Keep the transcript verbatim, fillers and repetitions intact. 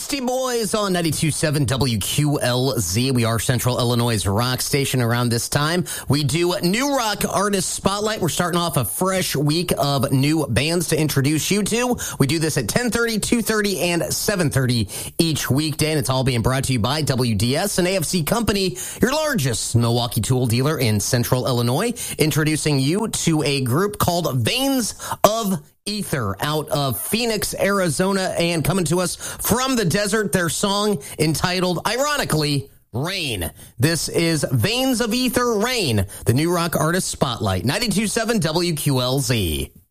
Beastie Boys on ninety-two point seven W Q L Z. We are Central Illinois' rock station around this time. We do New Rock Artist Spotlight. We're starting off a fresh week of new bands to introduce you to. We do this at ten thirty, two thirty, and seven thirty each weekday, and it's all being brought to you by W D S, an A F C company, your largest Milwaukee tool dealer in Central Illinois, introducing you to a group called Veins of Ether out of Phoenix, Arizona, and coming to us from the desert, their song entitled, ironically, Rain. This is Veins of Ether, Rain, the New Rock Artist Spotlight, ninety-two point seven W Q L Z.